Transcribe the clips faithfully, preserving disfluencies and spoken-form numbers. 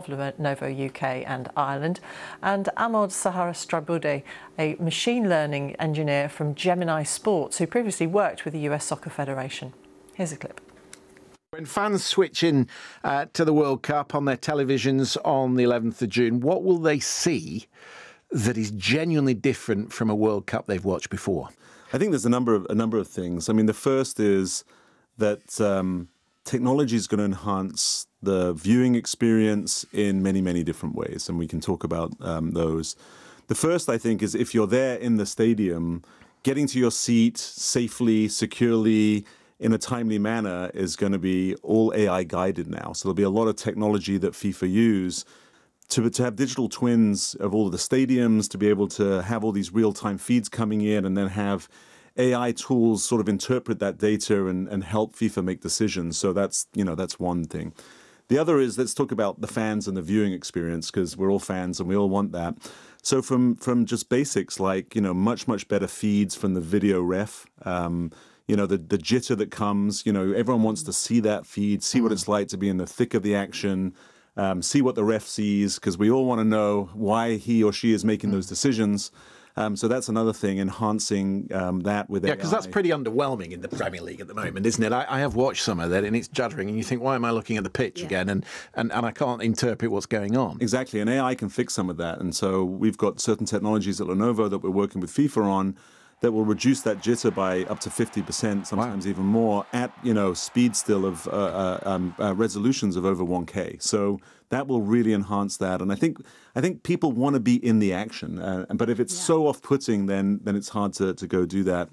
Lenovo U K and Ireland, and Ahmad Sahara Strabude, a machine learning engineer from Gemini Sports, who previously worked with the U S Soccer Federation. Here's a clip. When fans switch in uh, to the World Cup on their televisions on the eleventh of June, what will they see that is genuinely different from a World Cup they've watched before? I think there's a number of a number of things. I mean, the first is that um, technology is going to enhance the viewing experience in many, many different ways, and we can talk about um, those. The first, I think, is if you're there in the stadium, getting to your seat safely, securely, in a timely manner is going to be all A I guided now. So there'll be a lot of technology that FIFA use to, to have digital twins of all of the stadiums, to be able to have all these real-time feeds coming in, and then have A I tools sort of interpret that data and, and help FIFA make decisions. So that's, you know, that's one thing. The other is, let's talk about the fans and the viewing experience, because we're all fans and we all want that. So from, from just basics like, you know, much, much better feeds from the video ref, um, you know, the, the jitter that comes, you know, everyone wants to see that feed, see what it's like to be in the thick of the action, um, see what the ref sees, because we all want to know why he or she is making those decisions. Um, so that's another thing, enhancing um, that with A I. Yeah, because that's pretty underwhelming in the Premier League at the moment, isn't it? I, I have watched some of that, and it's juddering, and you think, why am I looking at the pitch yeah. again? And, and, and I can't interpret what's going on. Exactly, and A I can fix some of that. And so we've got certain technologies at Lenovo that we're working with FIFA on that will reduce that jitter by up to fifty percent, sometimes wow. even more, at, you know, speed still of uh, uh, um, uh, resolutions of over one K. So that will really enhance that. And I think I think people want to be in the action. Uh, but if it's yeah. so off-putting, then then it's hard to, to go do that.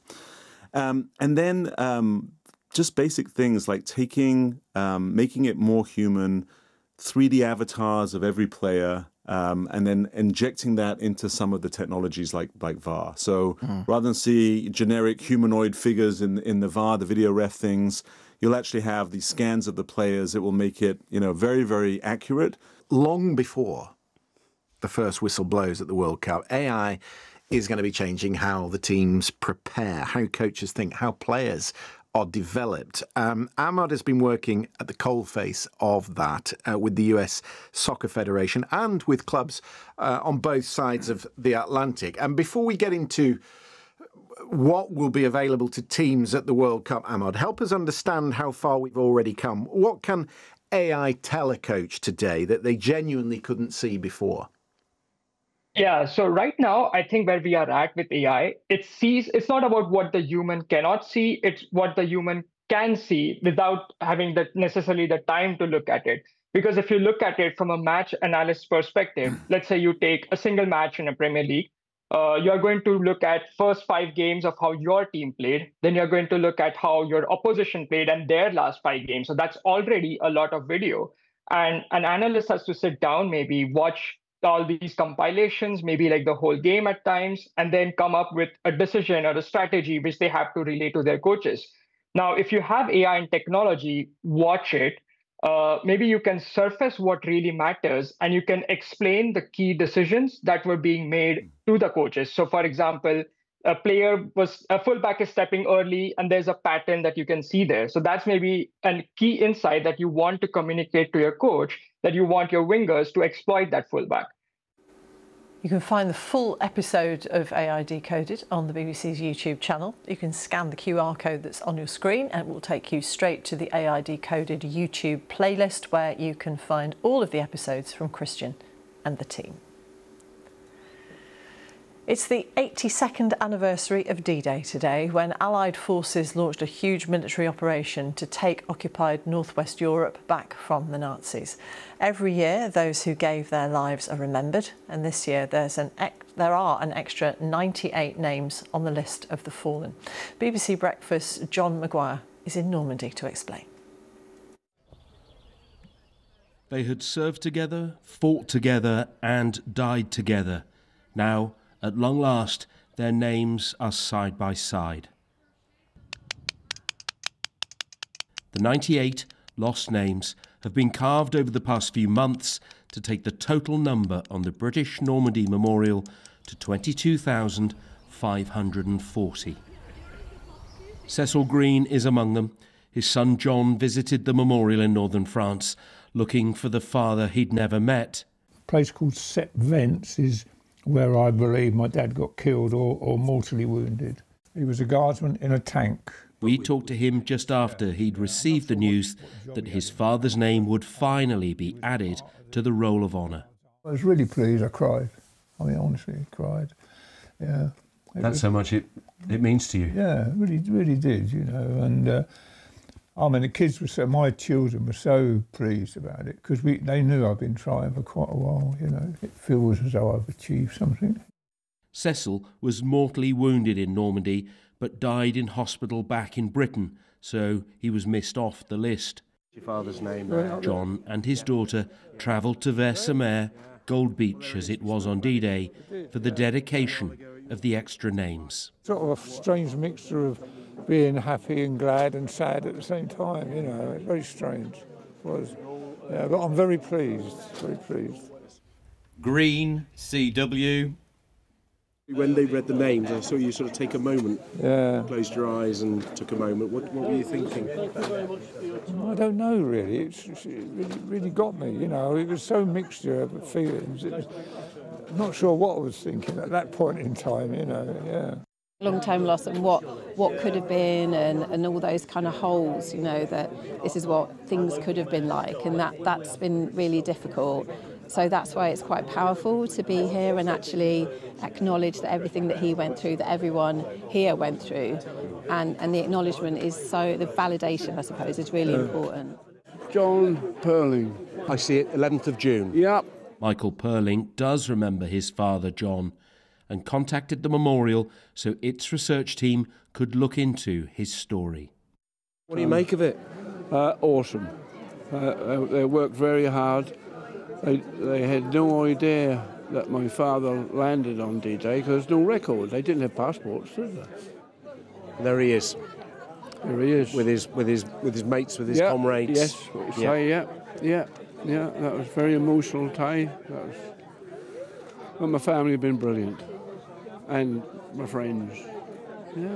Um, and then um, just basic things like taking, um, making it more human, three D avatars of every player, Um, and then injecting that into some of the technologies like like V A R. So mm. rather than see generic humanoid figures in in the V A R, the video ref things, you'll actually have these scans of the players. It will make it, you know, very, very accurate. Long before the first whistle blows at the World Cup, A I is going to be changing how the teams prepare, how coaches think, how players are developed. Um, Ahmad has been working at the coalface of that uh, with the U S Soccer Federation and with clubs uh, on both sides of the Atlantic. And before we get into what will be available to teams at the World Cup, Ahmad, help us understand how far we've already come. What can A I tell a coach today that they genuinely couldn't see before? Yeah, so right now, I think where we are at with A I, it sees, it's not about what the human cannot see, it's what the human can see without having the, necessarily the time to look at it. Because if you look at it from a match analyst perspective, let's say you take a single match in a Premier League, uh, you're going to look at first five games of how your team played, then you're going to look at how your opposition played and their last five games. So that's already a lot of video. And an analyst has to sit down, maybe watch all these compilations, maybe like the whole game at times, and then come up with a decision or a strategy which they have to relay to their coaches. Now, if you have A I and technology, watch it. Uh, maybe you can surface what really matters, and you can explain the key decisions that were being made to the coaches. So, for example, a player was a fullback is stepping early, and there's a pattern that you can see there. So that's maybe a key insight that you want to communicate to your coach, that you want your wingers to exploit that fullback. You can find the full episode of A I Decoded on the B B C's YouTube channel. You can scan the Q R code that's on your screen and it will take you straight to the A I Decoded YouTube playlist, where you can find all of the episodes from Christian and the team. It's the eighty-second anniversary of D-Day today, when Allied forces launched a huge military operation to take occupied northwest Europe back from the Nazis. Every year, those who gave their lives are remembered, and this year there's an ex there are an extra ninety-eight names on the list of the fallen. B B C Breakfast's John Maguire is in Normandy to explain. They had served together, fought together and died together. Now, at long last, their names are side by side. The ninety-eight lost names have been carved over the past few months to take the total number on the British Normandy Memorial to twenty-two thousand five hundred forty. Cecil Green is among them. His son John visited the memorial in northern France looking for the father he'd never met. A place called Sept Vents is where I believe my dad got killed or, or mortally wounded. He was a guardsman in a tank. We talked to him just after he'd received the news that his father's name would finally be added to the Roll of Honour. I was really pleased. I cried. I mean, honestly, I cried. Yeah. It That's was, how much it, it means to you. Yeah, it really, really did, you know. And uh, I mean, the kids were so, my children were so pleased about it because we they knew I'd been trying for quite a while, you know. It feels as though I've achieved something. Cecil was mortally wounded in Normandy but died in hospital back in Britain, so he was missed off the list. Your father's name there. John and his daughter travelled to Vers-sur-Mer, Gold Beach as it was on D-Day, for the dedication of the extra names. Sort of a strange mixture of being happy and glad and sad at the same time, you know. It's very strange. It was. Yeah, but I'm very pleased, very pleased. Green, C W. When they read the names, I saw you sort of take a moment, Yeah. closed your eyes and took a moment. What, what were you thinking? I don't know, really. It's, it's, it really, really got me, you know. It was so mixture of feelings. It was, I'm not sure what I was thinking at that point in time, you know, yeah. Long-term loss and what, what could have been and, and all those kind of holes, you know, that this is what things could have been like, and that, that's been really difficult. So that's why it's quite powerful to be here and actually acknowledge that everything that he went through, that everyone here went through, and, and the acknowledgement is so, the validation, I suppose, is really uh, important. John Perling. I see it, eleventh of June. Yep. Michael Perling does remember his father, John, and contacted the memorial so its research team could look into his story. What do you um, make of it? Uh, awesome. Uh, they worked very hard. They, they had no idea that my father landed on D-Day because there's no record. They didn't have passports, did they? There he is. There he is. With his with his with his mates, with his yeah, comrades. Yes, what you yeah. say, yeah, yeah, yeah. That was a very emotional day. That was. But my family have been brilliant, and my friends. Yeah.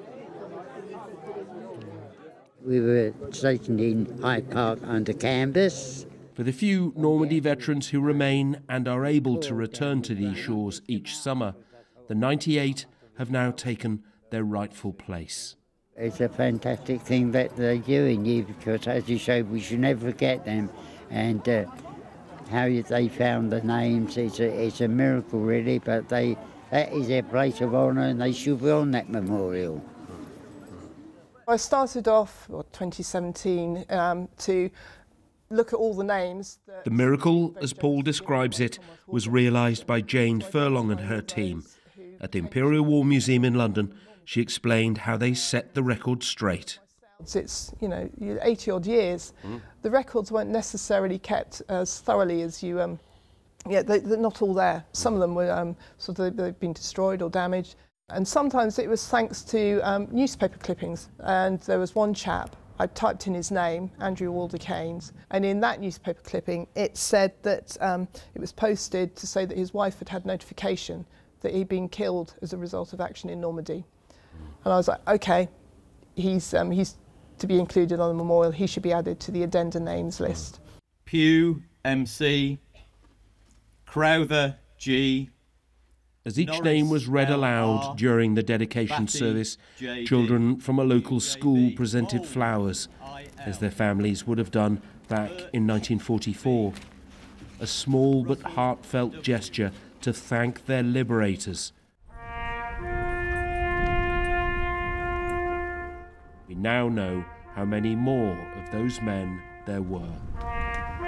We were stationed in Hyde Park under canvas. For the few Normandy veterans who remain and are able to return to these shores each summer, the ninety-eight have now taken their rightful place. It's a fantastic thing that they're doing here because, as you say, we should never forget them. And uh, how they found the names, it's a, it's a miracle really, but they that is their place of honour and they should be on that memorial. I started off, well, twenty seventeen, um, to look at all the names. The miracle, as Paul describes it, was realised by Jane Furlong and her team. At the Imperial War Museum in London, she explained how they set the record straight. It's, you know, eighty odd years. Mm. The records weren't necessarily kept as thoroughly as you, um, yeah, they, they're not all there. Some of them were um, sort of, they've been destroyed or damaged. And sometimes it was thanks to um, newspaper clippings. And there was one chap, I typed in his name, Andrew Walder Keynes, and in that newspaper clipping it said that um, it was posted to say that his wife had had notification that he'd been killed as a result of action in Normandy. And I was like, okay, he's, um, he's to be included on the memorial, he should be added to the addenda names list. Pugh, M C, Crowther, G. As each Norris, name was read aloud L R, during the dedication Batty, service, J D, children from a local school presented flowers, as their families would have done back in nineteen forty-four. A small but heartfelt gesture to thank their liberators. We now know how many more of those men there were.